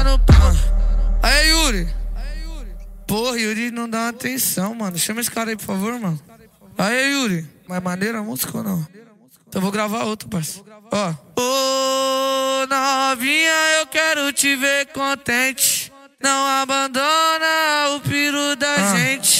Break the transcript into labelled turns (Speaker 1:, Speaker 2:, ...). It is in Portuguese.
Speaker 1: no pau. Aí, Yuri. Porra, Yuri não dá atenção, mano. Chama esse cara aí, por favor, mano. Aí, Yuri. Mais maneira a música ou não? Então eu vou gravar outro, parceiro. Ó. Ô, novinha, eu quero te ver contente. Não abandona o piro da gente.